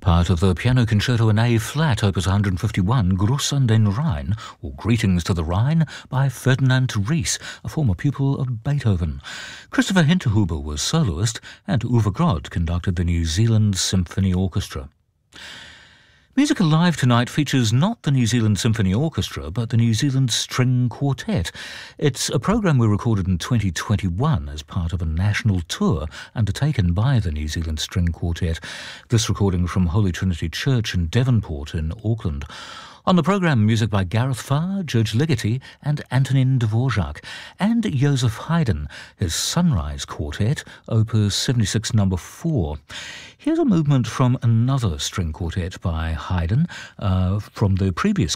Part of the Piano Concerto in A-flat, opus 151, Gruß an den Rhein, or Greetings to the Rhine, by Ferdinand Ries, a former pupil of Beethoven. Christopher Hinterhuber was soloist, and Uwe Grod conducted the New Zealand Symphony Orchestra. Music Alive tonight features not the New Zealand Symphony Orchestra, but the New Zealand String Quartet. It's a programme we recorded in 2021 as part of a national tour undertaken by the New Zealand String Quartet. This recording from Holy Trinity Church in Devonport in Auckland. On the programme, music by Gareth Farr, George Ligeti and Antonin Dvorak, and Joseph Haydn, his Sunrise Quartet, opus 76 No. 4. Here's a movement from another string quartet by Haydn from the previous